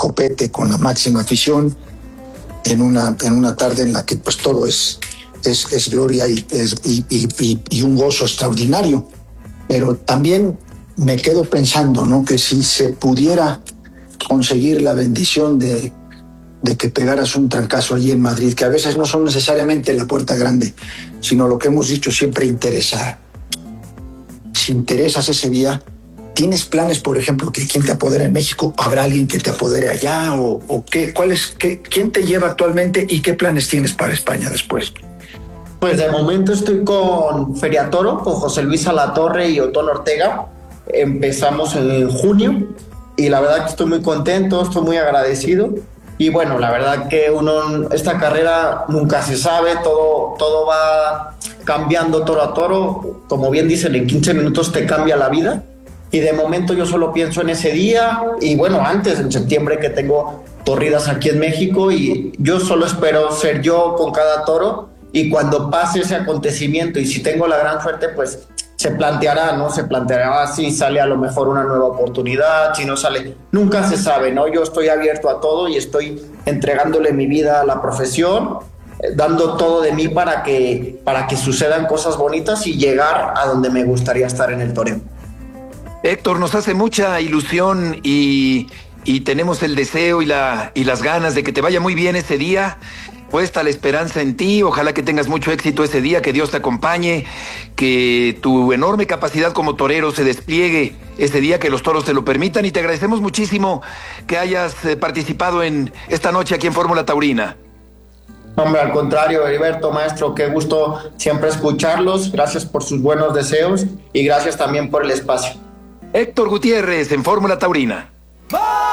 copete con la máxima afición en una tarde en la que pues todo es gloria y un gozo extraordinario. Pero también me quedo pensando, ¿no?, que si se pudiera conseguir la bendición de que pegaras un trancazo allí en Madrid, que a veces no son necesariamente la puerta grande, sino lo que hemos dicho siempre, interesar. Si interesas ese día, ¿tienes planes, por ejemplo, que quién te apodera en México? ¿Habrá alguien que te apodere allá? ¿O qué? ¿Quién te lleva actualmente y qué planes tienes para España después? Pues de momento estoy con Feriatoro, con José Luis Alatorre y Otón Ortega. Empezamos en junio y la verdad que estoy muy contento, estoy muy agradecido. Y bueno, la verdad que esta carrera nunca se sabe, todo va cambiando toro a toro. Como bien dicen, en 15 minutos te cambia la vida. Y de momento yo solo pienso en ese día y bueno, antes, en septiembre, que tengo corridas aquí en México, y yo solo espero ser yo con cada toro, y cuando pase ese acontecimiento y si tengo la gran suerte, pues se planteará, ¿no? Se planteará si sale a lo mejor una nueva oportunidad, si no sale, nunca se sabe, ¿no? Yo estoy abierto a todo y estoy entregándole mi vida a la profesión, dando todo de mí para que sucedan cosas bonitas y llegar a donde me gustaría estar en el toreo. Héctor, nos hace mucha ilusión y tenemos el deseo y las ganas de que te vaya muy bien ese día. Puesta la esperanza en ti, ojalá que tengas mucho éxito ese día, que Dios te acompañe, que tu enorme capacidad como torero se despliegue ese día, que los toros te lo permitan, y te agradecemos muchísimo que hayas participado en esta noche aquí en Fórmula Taurina. Hombre, al contrario, Heriberto, maestro, qué gusto siempre escucharlos, gracias por sus buenos deseos y gracias también por el espacio. Héctor Gutiérrez en Fórmula Taurina.